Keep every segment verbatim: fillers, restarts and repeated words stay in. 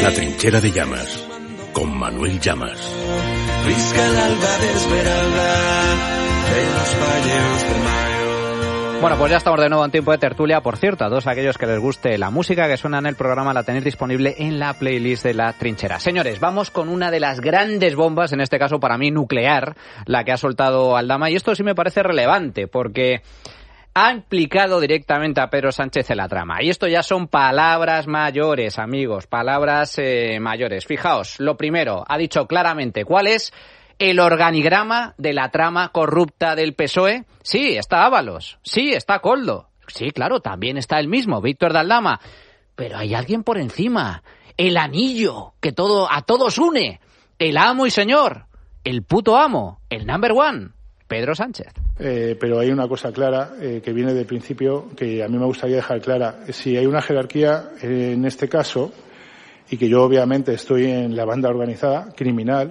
La trinchera de Llamas, con Manuel Llamas. Risca el alba de Esmeralda, de los valles del Mayo. Bueno, pues ya estamos de nuevo en tiempo de tertulia. Por cierto, a todos aquellos que les guste la música que suena en el programa la tenéis disponible en la playlist de La Trinchera. Señores, vamos con una de las grandes bombas, en este caso para mí nuclear, la que ha soltado Aldama. Y esto sí me parece relevante porque ha implicado directamente a Pedro Sánchez en la trama. Y esto ya son palabras mayores, amigos, palabras eh, mayores. Fijaos, lo primero, ha dicho claramente cuál es el organigrama de la trama corrupta del P S O E. Sí, está Ábalos, sí, está Koldo, sí, claro, también está el mismo, Víctor de Aldama, pero hay alguien por encima, el anillo que todo a todos une, el amo y señor, el puto amo, el number one, Pedro Sánchez. Eh, pero hay una cosa clara eh, que viene del principio que a mí me gustaría dejar clara. Si hay una jerarquía eh, en este caso, y que yo obviamente estoy en la banda organizada, criminal,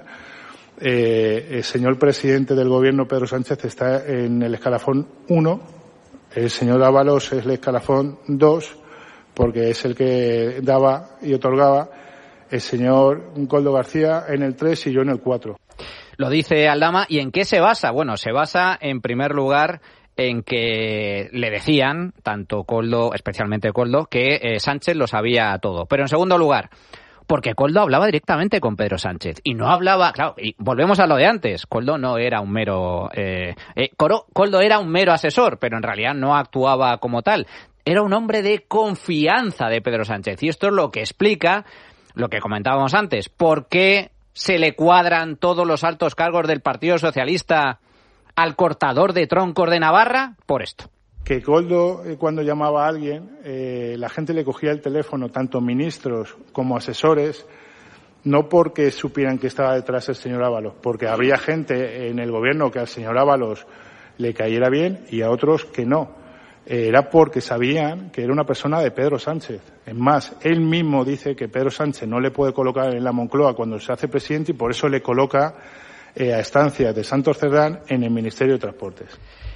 Eh, el señor presidente del gobierno, Pedro Sánchez, está en el escalafón uno, el señor Ábalos es el escalafón dos, porque es el que daba y otorgaba, el señor Koldo García en el tres y yo en el cuatro. Lo dice Aldama, ¿y en qué se basa? Bueno, se basa en primer lugar en que le decían, tanto Koldo, especialmente Koldo, que eh, Sánchez lo sabía todo. Pero en segundo lugar, porque Koldo hablaba directamente con Pedro Sánchez y no hablaba, claro, y volvemos a lo de antes, Koldo no era un mero, eh, eh, Koldo era un mero asesor, pero en realidad no actuaba como tal, era un hombre de confianza de Pedro Sánchez y esto es lo que explica lo que comentábamos antes, por qué se le cuadran todos los altos cargos del Partido Socialista al cortador de troncos de Navarra, por esto. Que Koldo, eh, cuando llamaba a alguien, eh, la gente le cogía el teléfono, tanto ministros como asesores, no porque supieran que estaba detrás el señor Ábalos, porque habría gente en el gobierno que al señor Ábalos le cayera bien y a otros que no. Eh, era porque sabían que era una persona de Pedro Sánchez. Es más, él mismo dice que Pedro Sánchez no le puede colocar en la Moncloa cuando se hace presidente y por eso le coloca eh, a estancias de Santos Cerdán en el Ministerio de Transportes.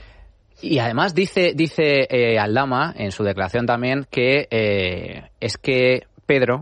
Y además dice dice eh, Aldama en su declaración también que eh, es que Pedro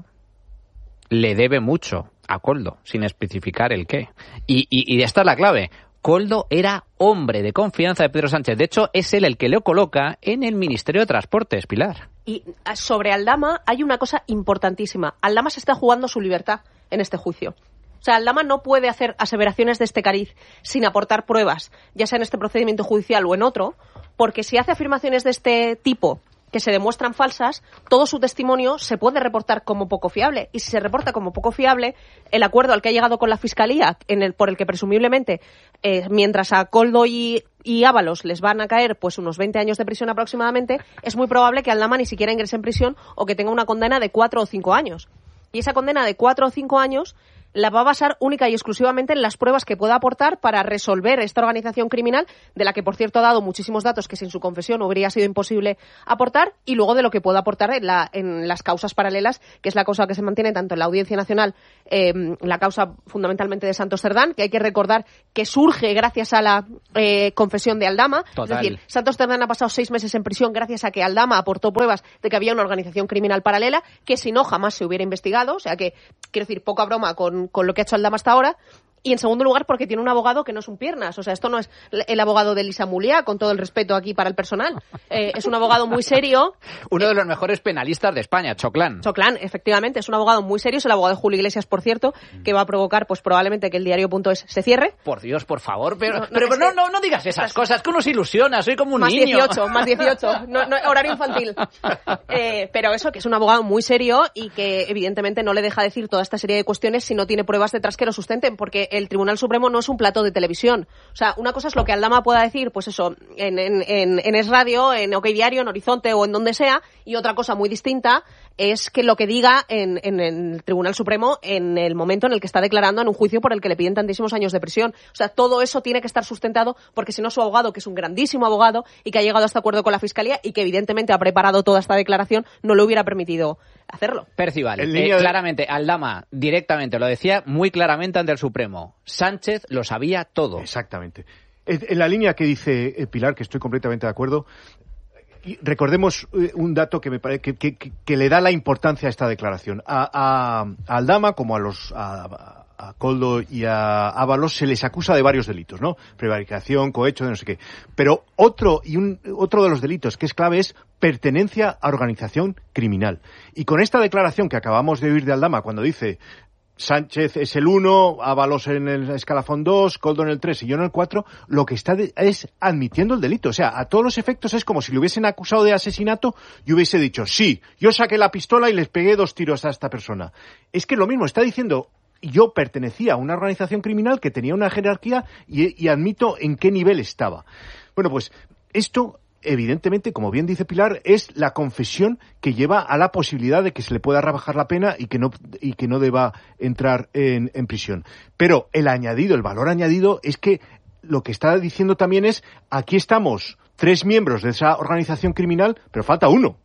le debe mucho a Koldo, sin especificar el qué. Y, y, y esta es la clave. Koldo era hombre de confianza de Pedro Sánchez. De hecho, es él el que le coloca en el Ministerio de Transportes, Pilar. Y sobre Aldama hay una cosa importantísima. Aldama se está jugando su libertad en este juicio. O sea, Aldama no puede hacer aseveraciones de este cariz sin aportar pruebas, ya sea en este procedimiento judicial o en otro, porque si hace afirmaciones de este tipo que se demuestran falsas, todo su testimonio se puede reportar como poco fiable. Y si se reporta como poco fiable, el acuerdo al que ha llegado con la Fiscalía, en el, por el que presumiblemente, eh, mientras a Koldo y, y Ábalos les van a caer pues unos veinte años de prisión aproximadamente, es muy probable que Aldama ni siquiera ingrese en prisión o que tenga una condena de cuatro o cinco años. Y esa condena de cuatro o cinco años la va a basar única y exclusivamente en las pruebas que pueda aportar para resolver esta organización criminal, de la que, por cierto, ha dado muchísimos datos que sin su confesión habría sido imposible aportar, y luego de lo que pueda aportar en, la, en las causas paralelas, que es la causa que se mantiene tanto en la Audiencia Nacional, eh, la causa fundamentalmente de Santos Cerdán, que hay que recordar que surge gracias a la eh, confesión de Aldama. Total. Es decir, Santos Cerdán ha pasado seis meses en prisión gracias a que Aldama aportó pruebas de que había una organización criminal paralela, que si no jamás se hubiera investigado. O sea que, quiero decir, poca broma con con lo que ha hecho Aldama hasta ahora. Y en segundo lugar, porque tiene un abogado que no es un piernas. O sea, esto no es el abogado de Elisa Muliá, con todo el respeto aquí para el personal. Eh, es un abogado muy serio. Uno eh, de los mejores penalistas de España, Choclán. Choclán, efectivamente, es un abogado muy serio. Es el abogado de Julio Iglesias, por cierto, que va a provocar, pues probablemente, que el diario.es se cierre. Por Dios, por favor, pero no, no, pero, pero no, no, no digas esas cosas, que uno se ilusiona, soy como un más niño. dieciocho, más dieciocho, no, no, horario infantil. Eh, pero eso, que es un abogado muy serio y que evidentemente no le deja decir toda esta serie de cuestiones si no tiene pruebas detrás que lo sustenten, porque el Tribunal Supremo no es un plató de televisión. O sea, una cosa es lo que Aldama pueda decir, pues eso, en, en, en, en Es Radio, en OK Diario, en Horizonte o en donde sea, y otra cosa muy distinta es que lo que diga en, en el Tribunal Supremo en el momento en el que está declarando en un juicio por el que le piden tantísimos años de prisión. O sea, todo eso tiene que estar sustentado, porque si no, su abogado, que es un grandísimo abogado y que ha llegado a este acuerdo con la Fiscalía y que evidentemente ha preparado toda esta declaración, no le hubiera permitido hacerlo. Percival, eh, de... claramente, Aldama directamente lo decía muy claramente ante el Supremo. Sánchez lo sabía todo. Exactamente. En la línea que dice Pilar, que estoy completamente de acuerdo, y recordemos un dato que me parece que, que, que, que le da la importancia a esta declaración. A, a, a Aldama, como a los a, a Koldo y a Ábalos, se les acusa de varios delitos, ¿no? Prevaricación, cohecho, de no sé qué. Pero otro y un otro de los delitos que es clave es pertenencia a organización criminal. Y con esta declaración que acabamos de oír de Aldama, cuando dice Sánchez es el uno, Ábalos en el escalafón dos, Koldo en el tres y yo en el cuatro, lo que está de, es admitiendo el delito. O sea, a todos los efectos es como si le hubiesen acusado de asesinato y hubiese dicho, sí, yo saqué la pistola y les pegué dos tiros a esta persona. Es que lo mismo, está diciendo, yo pertenecía a una organización criminal que tenía una jerarquía y, y admito en qué nivel estaba. Bueno, pues esto, evidentemente, como bien dice Pilar, es la confesión que lleva a la posibilidad de que se le pueda rebajar la pena y que no y que no deba entrar en, en prisión. Pero el añadido, el valor añadido es que lo que está diciendo también es, aquí estamos tres miembros de esa organización criminal, pero falta uno.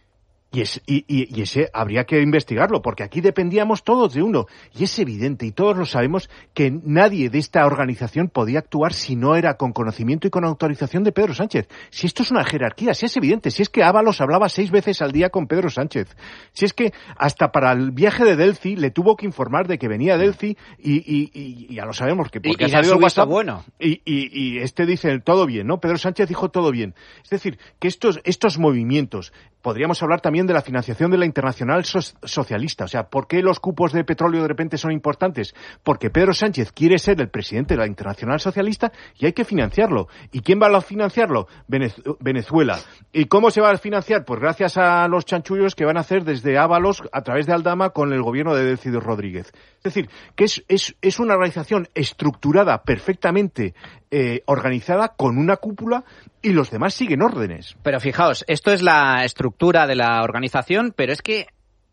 Y, es, y, y, y ese habría que investigarlo, porque aquí dependíamos todos de uno. Y es evidente, y todos lo sabemos, que nadie de esta organización podía actuar si no era con conocimiento y con autorización de Pedro Sánchez. Si esto es una jerarquía, si es evidente, si es que Ábalos hablaba seis veces al día con Pedro Sánchez, si es que hasta para el viaje de Delphi le tuvo que informar de que venía Delphi y, y, y, y ya lo sabemos, que porque y, ha y salido el WhatsApp bueno. y, y, y este dice todo bien, ¿no? Pedro Sánchez dijo todo bien. Es decir, que estos, estos movimientos, podríamos hablar también de la financiación de la Internacional so- Socialista. O sea, ¿por qué los cupos de petróleo de repente son importantes? Porque Pedro Sánchez quiere ser el presidente de la Internacional Socialista y hay que financiarlo. ¿Y quién va a financiarlo? Venez- Venezuela. ¿Y cómo se va a financiar? Pues gracias a los chanchullos que van a hacer desde Ábalos a través de Aldama con el gobierno de Delcy Rodríguez. Es decir, que es, es, es una organización estructurada, perfectamente eh, organizada, con una cúpula y los demás siguen órdenes. Pero fijaos, esto es la estructura de la organización, pero es que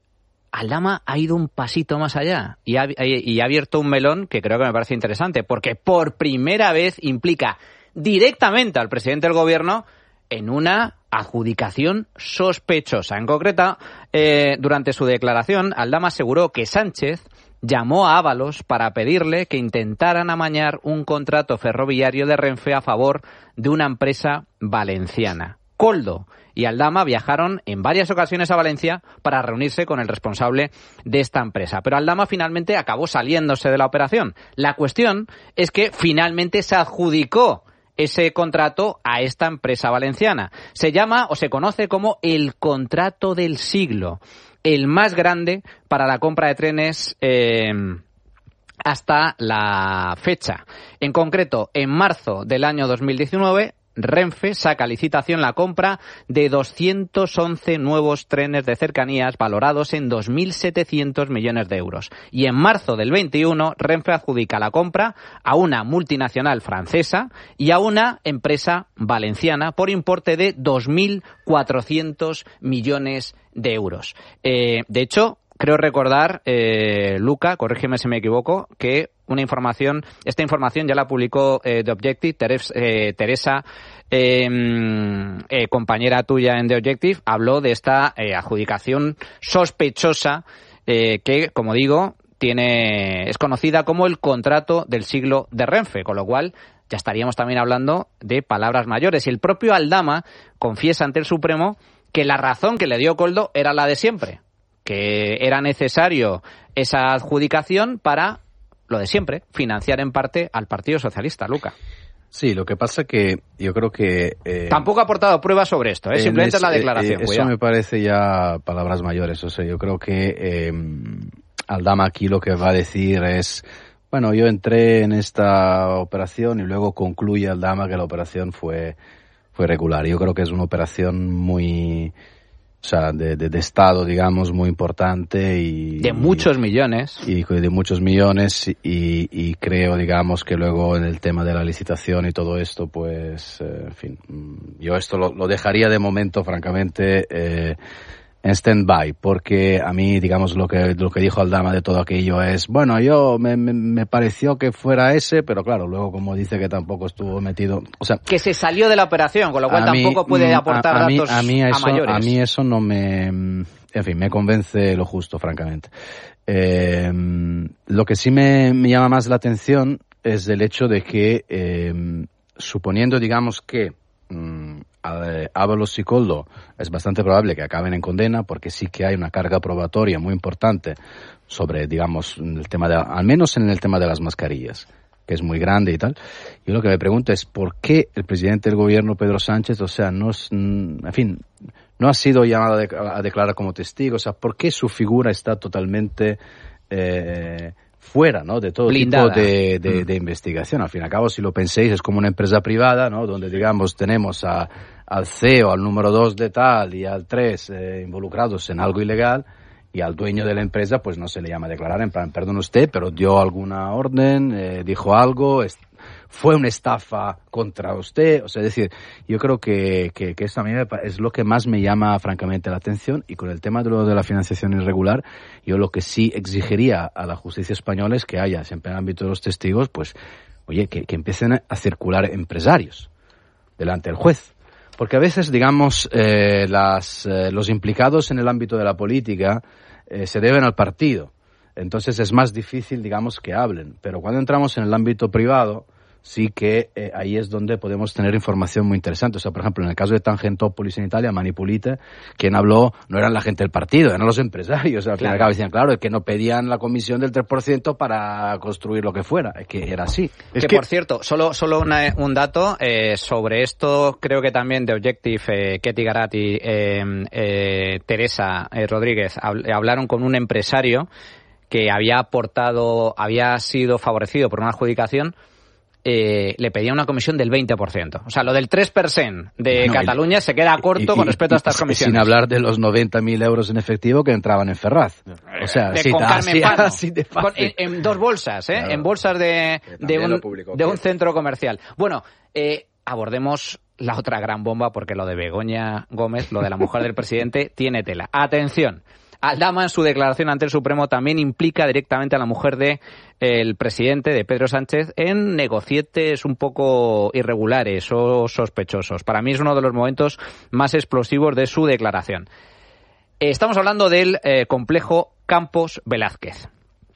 Aldama ha ido un pasito más allá y ha, y ha abierto un melón que creo que me parece interesante, porque por primera vez implica directamente al presidente del gobierno en una adjudicación sospechosa. En concreto, eh, durante su declaración, Aldama aseguró que Sánchez llamó a Ábalos para pedirle que intentaran amañar un contrato ferroviario de Renfe a favor de una empresa valenciana. Koldo y Aldama viajaron en varias ocasiones a Valencia para reunirse con el responsable de esta empresa. Pero Aldama finalmente acabó saliéndose de la operación. La cuestión es que finalmente se adjudicó ese contrato a esta empresa valenciana. Se llama o se conoce como el contrato del siglo, el más grande para la compra de trenes eh, hasta la fecha. En concreto, en marzo del año dos mil diecinueve, Renfe saca a licitación la compra de doscientos once nuevos trenes de cercanías valorados en dos mil setecientos millones de euros. Y en marzo del veintiuno, Renfe adjudica la compra a una multinacional francesa y a una empresa valenciana por importe de dos mil cuatrocientos millones de euros. Eh, de hecho, creo recordar, eh, Luca, corrígeme si me equivoco, que una información, esta información ya la publicó eh, The Objective, Teres, eh, Teresa, eh, eh, compañera tuya en The Objective, habló de esta eh, adjudicación sospechosa eh, que, como digo, tiene es conocida como el contrato del siglo de Renfe, con lo cual ya estaríamos también hablando de palabras mayores. Y el propio Aldama confiesa ante el Supremo que la razón que le dio Koldo era la de siempre, que era necesario esa adjudicación para lo de siempre, financiar en parte al Partido Socialista, Luca. Sí, lo que pasa que yo creo que... Eh, Tampoco ha aportado pruebas sobre esto, ¿eh? Simplemente es la declaración. Eh, eso cuidado. me parece ya palabras mayores. O sea, yo creo que eh, Aldama aquí lo que va a decir es, bueno, yo entré en esta operación y luego concluye Aldama que la operación fue, fue regular. Yo creo que es una operación muy... O sea, de, de, de Estado, digamos, muy importante y... De muchos millones. Y de muchos millones y, y creo, digamos, que luego en el tema de la licitación y todo esto, pues, eh, en fin, yo esto lo, lo dejaría de momento, francamente, eh, en stand-by, porque a mí, digamos, lo que lo que dijo Aldama de todo aquello es, bueno, yo me, me, me pareció que fuera ese, pero claro, luego como dice que tampoco estuvo metido, o sea... Que se salió de la operación, con lo cual mí, tampoco puede aportar a, a datos mí, a, mí eso, a mayores. A mí eso no me... En fin, me convence lo justo, francamente. Eh, lo que sí me, me llama más la atención es el hecho de que, eh, suponiendo, digamos, que... Mm, eh, Ábalos y Koldo es bastante probable que acaben en condena porque sí que hay una carga probatoria muy importante sobre, digamos, el tema de, al menos en el tema de las mascarillas, que es muy grande y tal. Yo lo que me pregunto es por qué el presidente del gobierno, Pedro Sánchez, o sea, no es, en fin, no ha sido llamado a, de, a declarar como testigo, o sea, por qué su figura está totalmente eh, fuera, ¿no?, de todo blindada. tipo de, de, de investigación. Al fin y al cabo, si lo penséis, es como una empresa privada, ¿no?, donde, digamos, tenemos a, al C E O, al número dos de tal y al tres eh, involucrados en algo ilegal, y al dueño de la empresa pues no se le llama a declarar, en plan, perdón usted, pero dio alguna orden, eh, dijo algo, es, fue una estafa contra usted. O sea, es decir, yo creo que, que, que esto a mí me, es lo que más me llama francamente la atención. Y con el tema de lo de la financiación irregular, yo lo que sí exigiría a la justicia española es que haya, siempre en el ámbito de los testigos, pues, oye, que, que empiecen a circular empresarios delante del juez. Porque a veces, digamos, eh, las, eh, los implicados en el ámbito de la política eh, se deben al partido. Entonces es más difícil, digamos, que hablen. Pero cuando entramos en el ámbito privado, sí que eh, ahí es donde podemos tener información muy interesante. O sea, por ejemplo, en el caso de Tangentopoulos en Italia, Manipulite, quien habló no eran la gente del partido, eran los empresarios. Al fin y al cabo decían, claro, es que no pedían la comisión del tres por ciento para construir lo que fuera. Es que era así. Es que, que, por cierto, solo, solo una, un dato eh, sobre esto, creo que también de Objective, eh, Ketty Garati, eh, eh, Teresa eh, Rodríguez, hab, hablaron con un empresario que había aportado, había sido favorecido por una adjudicación. Eh, le pedía una comisión del veinte por ciento. O sea, lo del tres por ciento de bueno, Cataluña y, se queda corto y, con respecto y, a estas comisiones. Sin hablar de los noventa mil euros en efectivo que entraban en Ferraz. O sea, de, sí, con Carmen Pano, así de fácil. Con, en, en dos bolsas, ¿eh? Claro. En bolsas de, de, un, de un centro comercial. Bueno, eh, abordemos la otra gran bomba, porque lo de Begoña Gómez, lo de la mujer del presidente, tiene tela. Atención. Aldama, en su declaración ante el Supremo, también implica directamente a la mujer de eh, el presidente, de Pedro Sánchez, en negocietes un poco irregulares o sospechosos. Para mí es uno de los momentos más explosivos de su declaración. Estamos hablando del eh, complejo Campos Velázquez.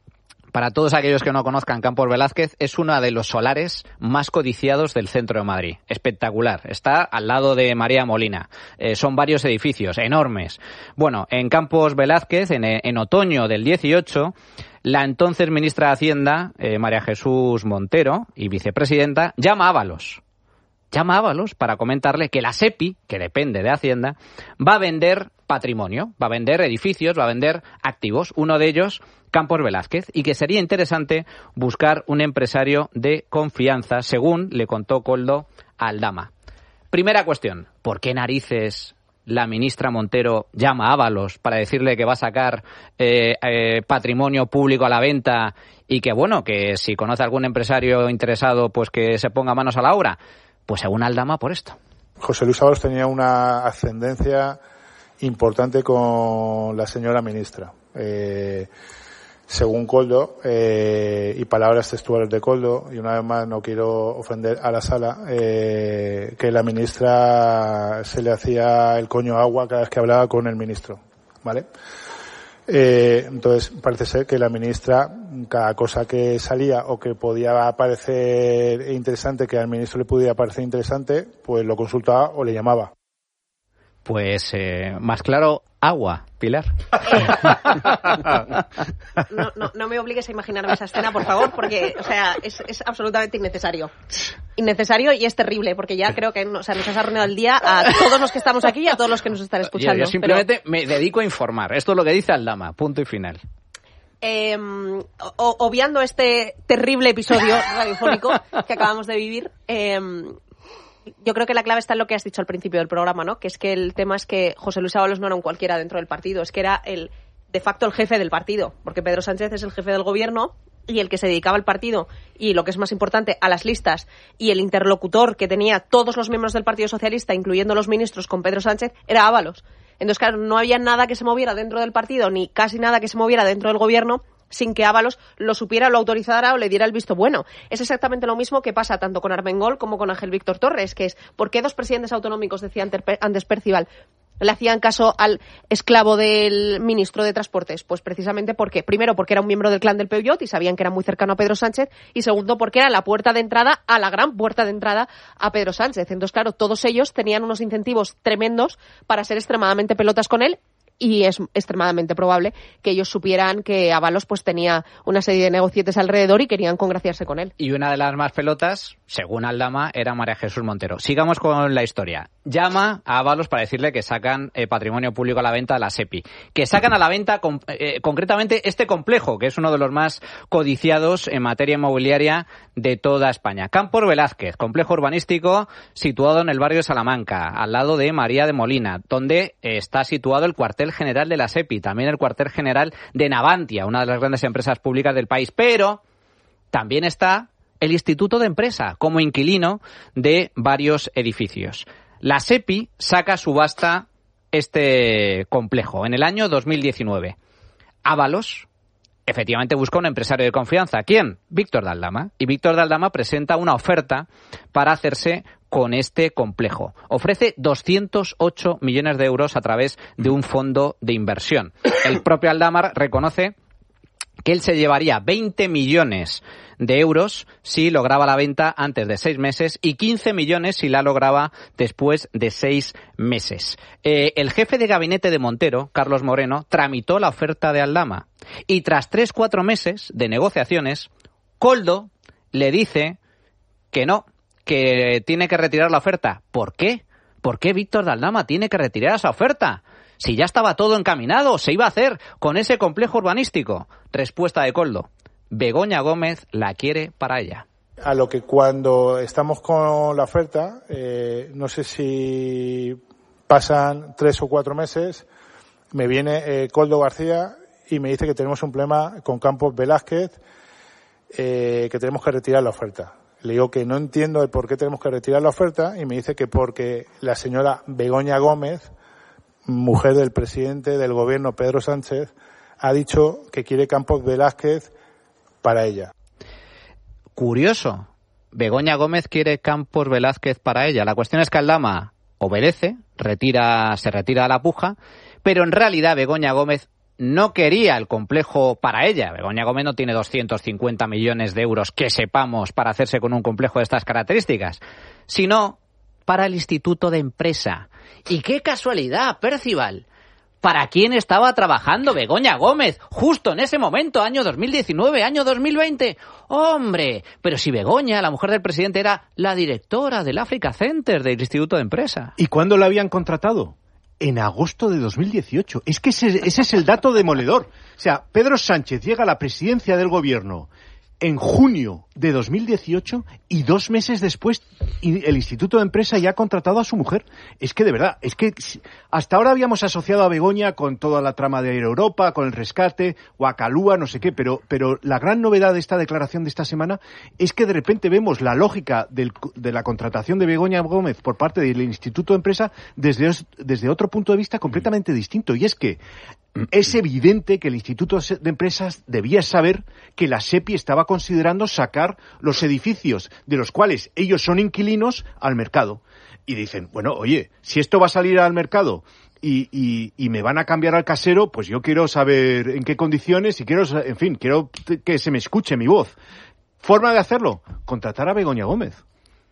Para todos aquellos que no conozcan, Campos Velázquez es uno de los solares más codiciados del centro de Madrid. Espectacular. Está al lado de María Molina. Eh, son varios edificios enormes. Bueno, en Campos Velázquez, en, en otoño del dieciocho, la entonces ministra de Hacienda, eh, María Jesús Montero, y vicepresidenta, llama a Ábalos. Llama a Ábalos para comentarle que la SEPI, que depende de Hacienda, va a vender patrimonio, va a vender edificios, va a vender activos. Uno de ellos, Campos Velázquez, y que sería interesante buscar un empresario de confianza, según le contó Koldo a Aldama. Primera cuestión, ¿por qué narices la ministra Montero llama a Ábalos para decirle que va a sacar eh, eh, patrimonio público a la venta y que, bueno, que si conoce a algún empresario interesado, pues que se ponga manos a la obra? Pues según Aldama, por esto. José Luis Ábalos tenía una ascendencia importante con la señora ministra. Eh, según Koldo, eh, y palabras textuales de Koldo, y una vez más no quiero ofender a la sala, eh, que la ministra se le hacía el coño agua cada vez que hablaba con el ministro, ¿vale? Eh, entonces parece ser que la ministra, cada cosa que salía o que podía parecer interesante, que al ministro le pudiera parecer interesante, pues lo consultaba o le llamaba. Pues eh, más claro, agua, Pilar. No, no, no me obligues a imaginarme esa escena, por favor, porque, o sea, es, es absolutamente innecesario. Innecesario y es terrible, porque ya creo que, o sea, nos has arruinado el día a todos los que estamos aquí y a todos los que nos están escuchando. Yo, yo simplemente pero... me dedico a informar. Esto es lo que dice Aldama, punto y final. Eh, o, obviando este terrible episodio radiofónico que acabamos de vivir, eh, yo creo que la clave está en lo que has dicho al principio del programa, ¿no? Que es que el tema es que José Luis Ábalos no era un cualquiera dentro del partido, es que era el de facto el jefe del partido, porque Pedro Sánchez es el jefe del gobierno y el que se dedicaba al partido y, lo que es más importante, a las listas, y el interlocutor que tenía todos los miembros del Partido Socialista, incluyendo los ministros, con Pedro Sánchez, era Ábalos. Entonces, claro, no había nada que se moviera dentro del partido, ni casi nada que se moviera dentro del gobierno, sin que Ábalos lo supiera, lo autorizara o le diera el visto bueno. Es exactamente lo mismo que pasa tanto con Armengol como con Ángel Víctor Torres, que es, ¿por qué dos presidentes autonómicos, decía antes Percival, le hacían caso al esclavo del ministro de Transportes? Pues precisamente porque, primero, porque era un miembro del clan del Peugeot y sabían que era muy cercano a Pedro Sánchez, y segundo, porque era la puerta de entrada a la gran puerta de entrada a Pedro Sánchez. Entonces, claro, todos ellos tenían unos incentivos tremendos para ser extremadamente pelotas con él, y es extremadamente probable que ellos supieran que Ábalos pues tenía una serie de negocietes alrededor y querían congraciarse con él. Y una de las más pelotas, según Aldama, era María Jesús Montero. Sigamos con la historia. Llama a Ábalos para decirle que sacan eh, patrimonio público a la venta de la SEPI. Que sacan a la venta con, eh, concretamente este complejo, que es uno de los más codiciados en materia inmobiliaria de toda España. Campos Velázquez, complejo urbanístico situado en el barrio de Salamanca, al lado de María de Molina, donde eh, está situado el cuartel general de la SEPI, también el cuartel general de Navantia, una de las grandes empresas públicas del país. Pero también está el Instituto de Empresa como inquilino de varios edificios. La SEPI saca a subasta este complejo en el año dos mil diecinueve. Ábalos efectivamente busca un empresario de confianza. ¿Quién? Víctor de Aldama. Y Víctor de Aldama presenta una oferta para hacerse con este complejo. Ofrece doscientos ocho millones de euros a través de un fondo de inversión. El propio Aldama reconoce que él se llevaría veinte millones de euros si lograba la venta antes de seis meses y quince millones si la lograba después de seis meses. Eh, el jefe de gabinete de Montero, Carlos Moreno, tramitó la oferta de Aldama y tras tres, cuatro meses de negociaciones, Koldo le dice que no, que tiene que retirar la oferta. ¿Por qué? ¿Por qué Víctor de Aldama tiene que retirar esa oferta? Si ya estaba todo encaminado, se iba a hacer con ese complejo urbanístico. Respuesta de Koldo: Begoña Gómez la quiere para ella. A lo que cuando estamos con la oferta, eh, no sé si pasan tres o cuatro meses, me viene eh, Koldo García y me dice que tenemos un problema con Campos Velázquez, eh, que tenemos que retirar la oferta. Le digo que no entiendo el por qué tenemos que retirar la oferta y me dice que porque la señora Begoña Gómez, mujer del presidente del gobierno Pedro Sánchez, ha dicho que quiere Campos Velázquez para ella. Curioso. Begoña Gómez quiere Campos Velázquez para ella. La cuestión es que Aldama obedece, retira, se retira de la puja, pero en realidad Begoña Gómez no quería el complejo para ella. Begoña Gómez no tiene doscientos cincuenta millones de euros, que sepamos, para hacerse con un complejo de estas características, sino para el Instituto de Empresa. Y qué casualidad, Percival. ¿Para quién estaba trabajando Begoña Gómez justo en ese momento, año dos mil diecinueve, año dos mil veinte? ¡Hombre! Pero si Begoña, la mujer del presidente, era la directora del Africa Center del Instituto de Empresa. ¿Y cuándo la habían contratado? En agosto de dos mil dieciocho. Es que ese, ese es el dato demoledor. O sea, Pedro Sánchez llega a la presidencia del gobierno en junio de dos mil dieciocho y dos meses después el Instituto de Empresa ya ha contratado a su mujer. Es que de verdad, es que hasta ahora habíamos asociado a Begoña con toda la trama de Air Europa, con el rescate, Guacalúa, no sé qué, pero, pero la gran novedad de esta declaración de esta semana es que de repente vemos la lógica del, de la contratación de Begoña Gómez por parte del Instituto de Empresa desde, desde otro punto de vista completamente distinto, y es que es evidente que el Instituto de Empresas debía saber que la SEPI estaba considerando sacar los edificios de los cuales ellos son inquilinos al mercado. Y dicen, bueno, oye, si esto va a salir al mercado y, y, y me van a cambiar al casero, pues yo quiero saber en qué condiciones y quiero, en fin, quiero que se me escuche mi voz. ¿Forma de hacerlo? Contratar a Begoña Gómez.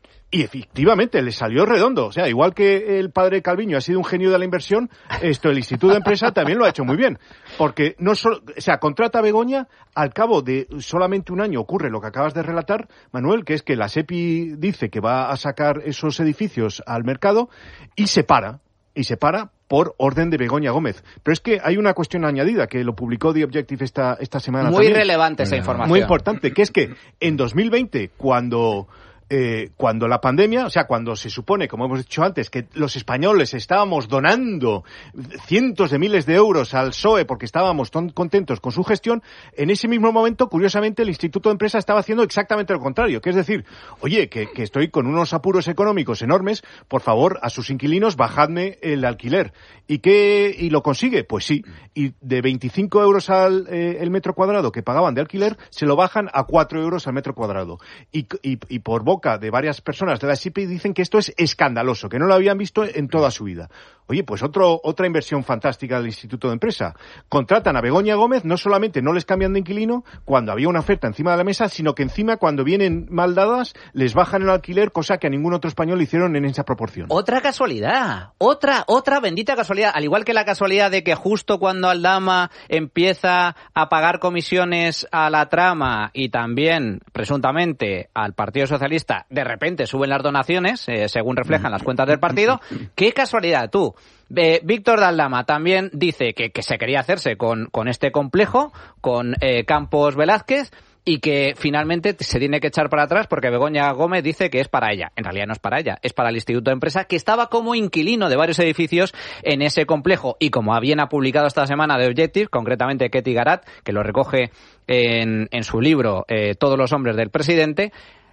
Y efectivamente, le salió redondo. O sea, igual que el padre Calviño ha sido un genio de la inversión, esto el Instituto de Empresa también lo ha hecho muy bien. Porque no solo, o sea, contrata a Begoña, al cabo de solamente un año ocurre lo que acabas de relatar, Manuel, que es que la SEPI dice que va a sacar esos edificios al mercado y se para. Y se para por orden de Begoña Gómez. Pero es que hay una cuestión añadida que lo publicó The Objective esta, esta semana. Muy también. relevante esa información. Muy importante, que es que en dos mil veinte, cuando... Eh, cuando la pandemia, o sea, cuando se supone, como hemos dicho antes, que los españoles estábamos donando cientos de miles de euros al P S O E porque estábamos tan contentos con su gestión, en ese mismo momento, curiosamente, el Instituto de Empresa estaba haciendo exactamente lo contrario, que es decir, oye, que, que estoy con unos apuros económicos enormes, por favor, a sus inquilinos, bajadme el alquiler. ¿Y qué? ¿Y lo consigue? Pues sí. Y de veinticinco euros al eh, el metro cuadrado que pagaban de alquiler, se lo bajan a cuatro euros al metro cuadrado. Y, y, y por boca boca de varias personas de la S I P dicen que esto es escandaloso, que no lo habían visto en toda su vida. Oye, pues otro, otra inversión fantástica del Instituto de Empresa. Contratan a Begoña Gómez, no solamente no les cambian de inquilino cuando había una oferta encima de la mesa, sino que encima cuando vienen mal dadas les bajan el alquiler, cosa que a ningún otro español le hicieron en esa proporción. Otra casualidad, otra, otra bendita casualidad, al igual que la casualidad de que justo cuando Aldama empieza a pagar comisiones a la trama y también, presuntamente, al Partido Socialista, de repente suben las donaciones, eh, según reflejan las cuentas del partido. ¡Qué casualidad, tú! Eh, Víctor de Aldama también dice que, que se quería hacerse con, con este complejo, con eh, Campos Velázquez, y que finalmente se tiene que echar para atrás porque Begoña Gómez dice que es para ella. En realidad no es para ella, es para el Instituto de Empresa, que estaba como inquilino de varios edificios en ese complejo. Y como bien ha publicado esta semana The Objective, concretamente Ketty Garat, que lo recoge en, en su libro eh, Todos los hombres del presidente,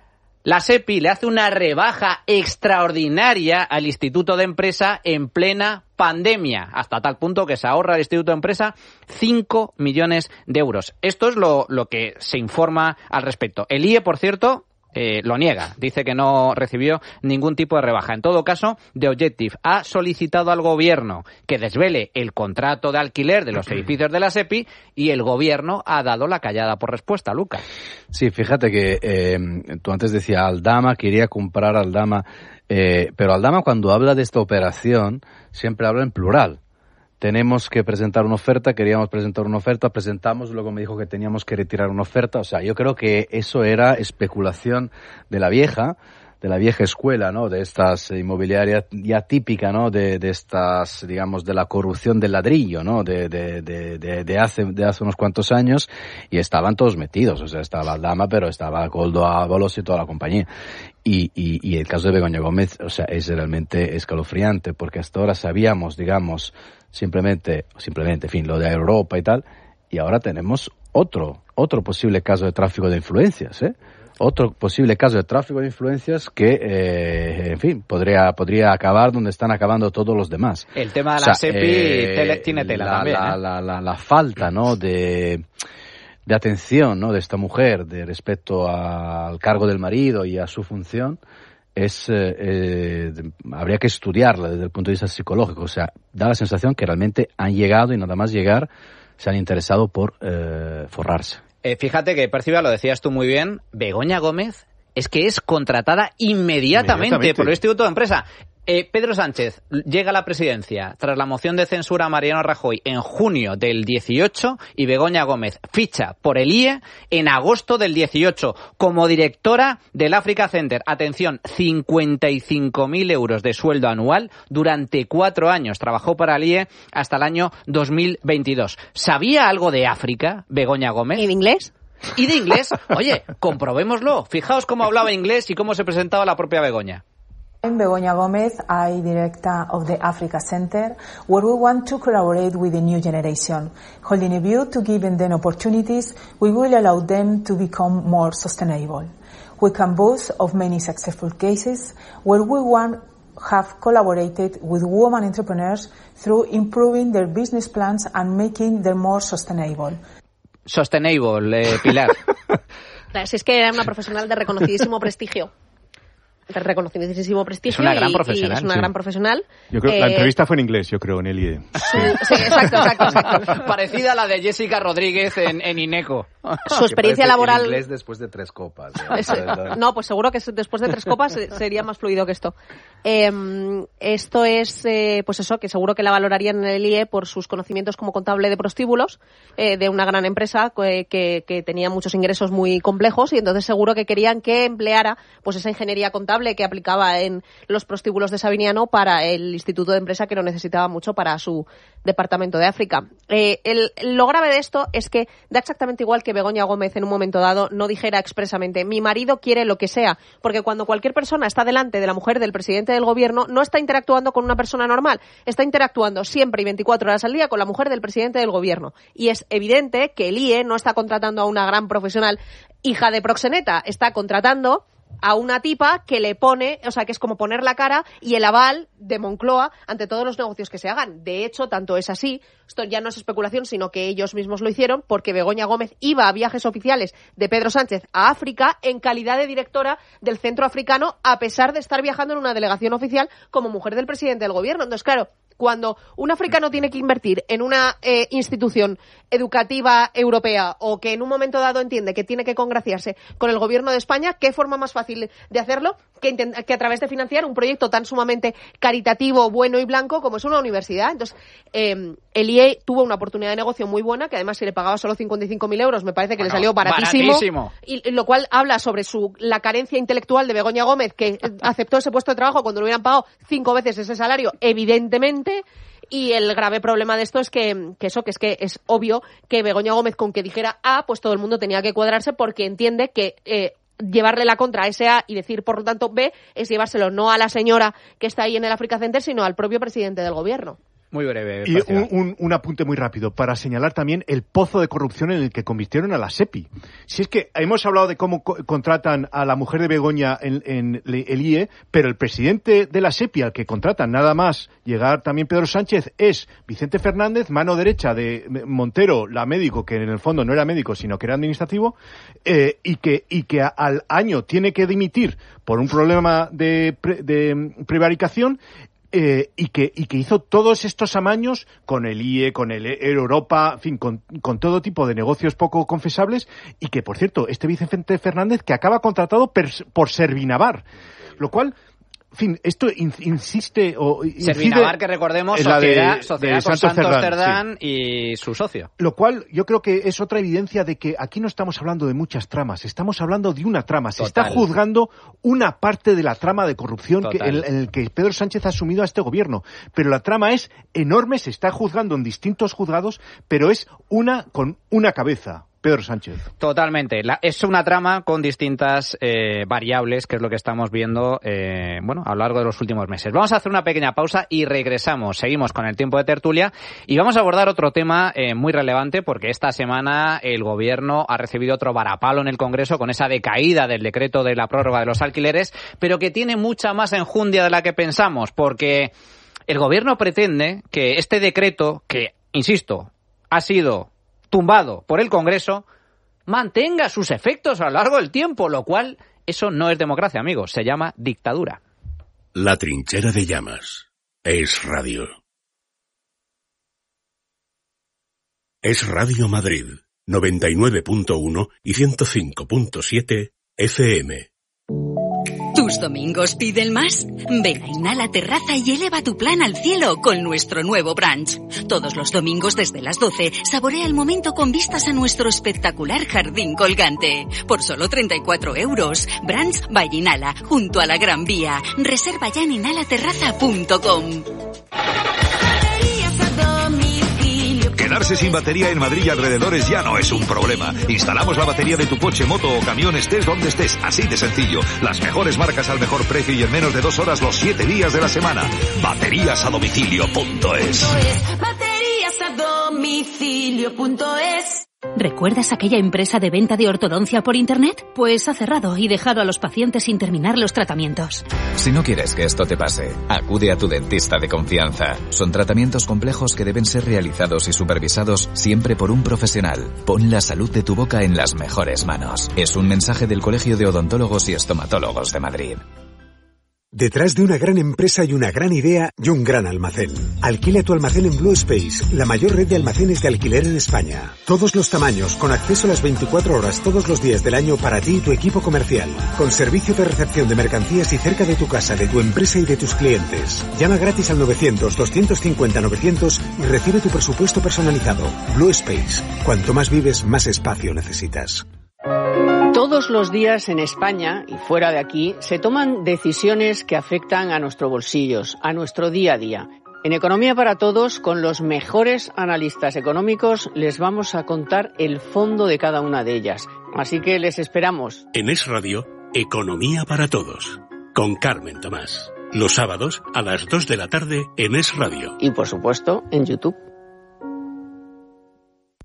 la SEPI le hace una rebaja extraordinaria al Instituto de Empresa en plena pandemia, hasta tal punto que se ahorra el Instituto de Empresa cinco millones de euros. Esto es lo, lo que se informa al respecto. El I E, por cierto, eh, lo niega. Dice que no recibió ningún tipo de rebaja. En todo caso, The Objective ha solicitado al gobierno que desvele el contrato de alquiler de los edificios de la SEPI y el gobierno ha dado la callada por respuesta. Lucas. Sí, fíjate que eh, tú antes decías Aldama, quería comprar Aldama, eh, pero Aldama cuando habla de esta operación siempre habla en plural. Tenemos que presentar una oferta, queríamos presentar una oferta, presentamos, luego me dijo que teníamos que retirar una oferta. O sea, yo creo que eso era especulación de la vieja, de la vieja escuela, ¿no? De estas inmobiliarias ya típica, ¿no? De, de estas, digamos, de la corrupción del ladrillo, ¿no? De, de, de, de, de hace, de hace unos cuantos años, y estaban todos metidos. O sea, estaba Aldama, pero estaba Koldo Ábalos y toda la compañía. Y, y, y el caso de Begoña Gómez, o sea, es realmente escalofriante, porque hasta ahora sabíamos, digamos, simplemente, simplemente, en fin, lo de Europa y tal, y ahora tenemos otro, otro posible caso de tráfico de influencias, ¿eh? Otro posible caso de tráfico de influencias que, eh, en fin, podría podría acabar donde están acabando todos los demás. El tema de la o sea, SEPI eh, tele, tiene tela la, también, la, ¿eh? la, la, la falta, ¿no?, de, de atención, ¿no?, de esta mujer de respecto al cargo del marido y a su función es eh, eh, habría que estudiarla desde el punto de vista psicológico. O sea, da la sensación que realmente han llegado y nada más llegar se han interesado por eh, forrarse. Eh, fíjate que, Perciba, lo decías tú muy bien, Begoña Gómez es que es contratada inmediatamente, inmediatamente. por el Instituto de Empresa. Eh, Pedro Sánchez llega a la presidencia tras la moción de censura a Mariano Rajoy en junio del dieciocho y Begoña Gómez ficha por el I E en agosto del dieciocho como directora del Africa Center. Atención, cincuenta y cinco mil euros de sueldo anual durante cuatro años. Trabajó para el I E hasta el año dos mil veintidós. ¿Sabía algo de África, Begoña Gómez? ¿Y de inglés? ¿Y de inglés? Oye, comprobémoslo. Fijaos cómo hablaba inglés y cómo se presentaba la propia Begoña. I'm Begoña Gómez, I director of the Africa Center, where we want to collaborate with the new generation. Holding a view to giving them opportunities, we will allow them to become more sustainable. We can boast of many successful cases where we want have collaborated with women entrepreneurs through improving their business plans and making them more sustainable. Sustainable, eh, Pilar. Si es que era una profesional de reconocidísimo prestigio. De reconocidísimo prestigio. Es una gran y, profesional. Y es una sí. gran profesional. Yo creo que eh, la entrevista fue en inglés, yo creo, en el I E. Sí, sí, exacto, exacto, exacto. Parecida a la de Jessica Rodríguez en, en Ineco. Su experiencia laboral. En inglés después de tres copas. ¿eh? Es, no, pues seguro que después de tres copas sería más fluido que esto. Eh, esto es, eh, pues eso, que seguro que la valorarían en el I E por sus conocimientos como contable de prostíbulos, eh, de una gran empresa que, que, que tenía muchos ingresos muy complejos, y entonces seguro que querían que empleara pues esa ingeniería contable que aplicaba en los prostíbulos de Sabiniano para el Instituto de Empresa, que lo necesitaba mucho para su departamento de África. Eh, el, lo grave de esto es que da exactamente igual que Begoña Gómez en un momento dado no dijera expresamente mi marido quiere lo que sea, porque cuando cualquier persona está delante de la mujer del presidente del gobierno no está interactuando con una persona normal, está interactuando siempre y veinticuatro horas al día con la mujer del presidente del gobierno, y es evidente que el I E no está contratando a una gran profesional hija de proxeneta, está contratando a una tipa que le pone, o sea, que es como poner la cara y el aval de Moncloa ante todos los negocios que se hagan. De hecho, tanto es así, esto ya no es especulación, sino que ellos mismos lo hicieron, porque Begoña Gómez iba a viajes oficiales de Pedro Sánchez a África en calidad de directora del Centro Africano, a pesar de estar viajando en una delegación oficial como mujer del presidente del gobierno. Entonces, claro, cuando un africano tiene que invertir en una eh, institución educativa europea, o que en un momento dado entiende que tiene que congraciarse con el gobierno de España, ¿qué forma más fácil de hacerlo que, intent- que a través de financiar un proyecto tan sumamente caritativo, bueno y blanco como es una universidad? Entonces, eh, el I E tuvo una oportunidad de negocio muy buena, que además si le pagaba solo cincuenta y cinco mil euros, me parece que bueno, le salió baratísimo, baratísimo. Y, lo cual habla sobre su la carencia intelectual de Begoña Gómez, que aceptó ese puesto de trabajo cuando le hubieran pagado cinco veces ese salario, evidentemente. Y el grave problema de esto es que, que eso, que es que es obvio que Begoña Gómez, con que dijera A, pues todo el mundo tenía que cuadrarse, porque entiende que eh, llevarle la contra a ese A y decir, por lo tanto, B, es llevárselo no a la señora que está ahí en el Africa Center, sino al propio presidente del gobierno. Muy breve. Y un, un, un apunte muy rápido para señalar también el pozo de corrupción en el que convirtieron a la SEPI. Si es que hemos hablado de cómo co- contratan a la mujer de Begoña en, en el I E, pero el presidente de la SEPI, al que contratan nada más llegar también Pedro Sánchez, es Vicente Fernández, mano derecha de Montero, la médico, que en el fondo no era médico, sino que era administrativo, eh, y que y que a, al año tiene que dimitir por un problema de, pre, de prevaricación. Eh, y que y que hizo todos estos amaños con el I E, con el Europa, en fin, con, con todo tipo de negocios poco confesables, y que, por cierto, este Vicente Fernández que acaba contratado per, por Servinavar, lo cual, en fin, esto in, insiste o Servinavar, que recordemos, sociedad, de, sociedad de con Santos Santos Cerdán, Cerdán sí. Y su socio. Lo cual yo creo que es otra evidencia de que aquí no estamos hablando de muchas tramas, estamos hablando de una trama. Se Total. está juzgando una parte de la trama de corrupción que, en, Total. en el que Pedro Sánchez ha asumido a este gobierno. Pero la trama es enorme, se está juzgando en distintos juzgados, pero es una con una cabeza. Pedro Sánchez. Totalmente. La, es una trama con distintas eh, variables, que es lo que estamos viendo eh, bueno, a lo largo de los últimos meses. Vamos a hacer una pequeña pausa y regresamos. Seguimos con el tiempo de tertulia y vamos a abordar otro tema eh, muy relevante, porque esta semana el Gobierno ha recibido otro varapalo en el Congreso con esa decaída del decreto de la prórroga de los alquileres, pero que tiene mucha más enjundia de la que pensamos, porque el Gobierno pretende que este decreto, que, insisto, ha sido tumbado por el Congreso, mantenga sus efectos a lo largo del tiempo, lo cual, eso no es democracia, amigos, se llama dictadura. La trinchera de llamas. Es radio. Es Radio Madrid, noventa y nueve punto uno y ciento cinco punto siete F M. ¿Tus domingos piden más? Ven a Inhala Terraza y eleva tu plan al cielo con nuestro nuevo brunch. Todos los domingos desde las doce, saborea el momento con vistas a nuestro espectacular jardín colgante. Por solo treinta y cuatro euros. Brunch by Inhala, junto a la Gran Vía. Reserva ya en inhala terraza punto com. Quedarse sin batería en Madrid y alrededores ya no es un problema. Instalamos la batería de tu coche, moto o camión, estés donde estés. Así de sencillo. Las mejores marcas al mejor precio y en menos de dos horas los siete días de la semana. Baterías a domicilio punto es. Baterías a domicilio punto es. ¿Recuerdas aquella empresa de venta de ortodoncia por Internet? Pues ha cerrado y dejado a los pacientes sin terminar los tratamientos. Si no quieres que esto te pase, acude a tu dentista de confianza. Son tratamientos complejos que deben ser realizados y supervisados siempre por un profesional. Pon la salud de tu boca en las mejores manos. Es un mensaje del Colegio de Odontólogos y Estomatólogos de Madrid. Detrás de una gran empresa y una gran idea y un gran almacén. Alquila tu almacén en Blue Space, la mayor red de almacenes de alquiler en España. Todos los tamaños, con acceso a las veinticuatro horas todos los días del año para ti y tu equipo comercial. Con servicio de recepción de mercancías y cerca de tu casa, de tu empresa y de tus clientes. Llama gratis al novecientos, doscientos cincuenta, novecientos y recibe tu presupuesto personalizado. Blue Space. Cuanto más vives, más espacio necesitas. Todos los días en España y fuera de aquí se toman decisiones que afectan a nuestros bolsillos, a nuestro día a día. En Economía para Todos, con los mejores analistas económicos, les vamos a contar el fondo de cada una de ellas. Así que les esperamos. En Es Radio, Economía para Todos, con Carmen Tomás. Los sábados a las dos de la tarde en Es Radio. Y por supuesto, en YouTube.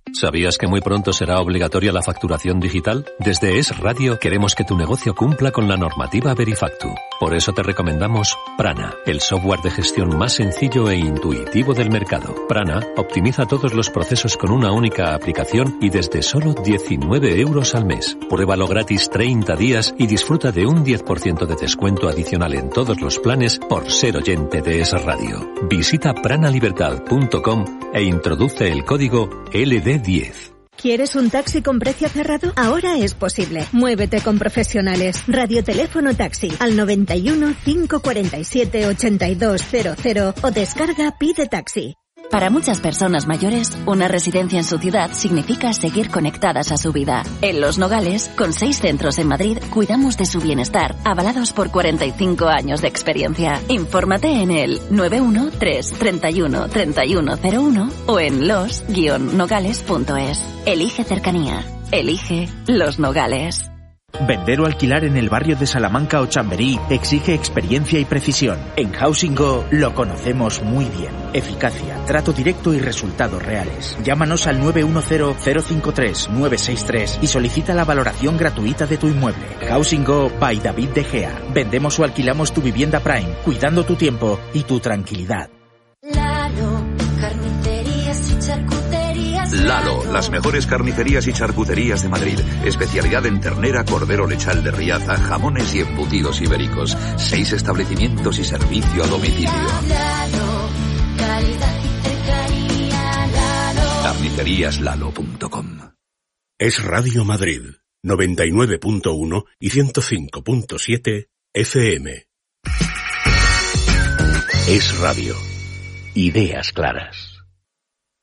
¿Sabías que muy pronto será obligatoria la facturación digital? Desde Es Radio queremos que tu negocio cumpla con la normativa Verifactu. Por eso te recomendamos Prana, el software de gestión más sencillo e intuitivo del mercado. Prana optimiza todos los procesos con una única aplicación y desde solo diecinueve euros al mes. Pruébalo gratis treinta días y disfruta de un diez por ciento de descuento adicional en todos los planes por ser oyente de Es Radio. Visita pranalibertad punto com e introduce el código L D diez. ¿Quieres un taxi con precio cerrado? Ahora es posible. Muévete con profesionales. Radioteléfono taxi al noventa y uno, cinco cuarenta y siete, ochenta y dos cero cero o descarga Pide Taxi. Para muchas personas mayores, una residencia en su ciudad significa seguir conectadas a su vida. En Los Nogales, con seis centros en Madrid, cuidamos de su bienestar, avalados por cuarenta y cinco años de experiencia. Infórmate en el nueve uno tres, treinta y uno, treinta y uno cero uno o en los guion nogales punto es. Elige cercanía. Elige Los Nogales. Vender o alquilar en el barrio de Salamanca o Chamberí exige experiencia y precisión. En Housing Go lo conocemos muy bien. Eficacia, trato directo y resultados reales. Llámanos al nueve uno cero, cero cinco tres, nueve seis tres y solicita la valoración gratuita de tu inmueble. Housing Go by David De Gea. Vendemos o alquilamos tu vivienda Prime, cuidando tu tiempo y tu tranquilidad. Lalo, carnicerías y charcuterías. Lalo, las mejores carnicerías y charcuterías de Madrid. Especialidad en ternera, cordero lechal de Riaza, jamones y embutidos ibéricos. Seis establecimientos y servicio a domicilio. Lalo, calidad y cercanía. Lalo. carnicerías lalo punto com. Es Radio Madrid, noventa y nueve punto uno y ciento cinco punto siete F M. Es Radio. Ideas claras.